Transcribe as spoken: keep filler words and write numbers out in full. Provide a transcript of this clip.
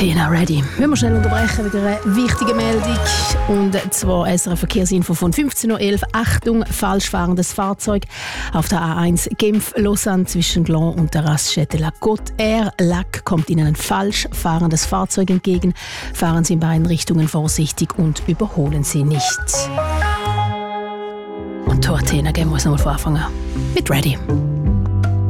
Athena, ready. Wir müssen schnell unterbrechen wegen einer wichtigen Meldung. Und zwar S R F-Verkehrsinfo von fünfzehn Uhr elf. Achtung, falsch fahrendes Fahrzeug auf der A eins Genf-Lausanne zwischen Gland und der Raststätte La Côte Air. Lac kommt Ihnen ein falsch fahrendes Fahrzeug entgegen. Fahren Sie in beiden Richtungen vorsichtig und überholen Sie nicht. Und Athena, gehen wir es nochmal von Anfang an. Mit ready.